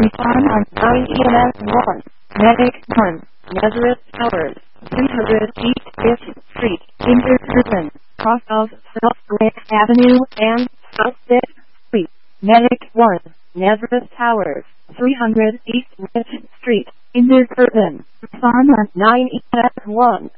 Farm on 9 EMS 1. Medic 1. Nazareth Towers, 300 East 5th Street, injured person, cross of Southwick Avenue and South 5th Street. Medic 1. Nazareth Towers, 300 East 5th Street, injured person. Farm on 9 EMS 1.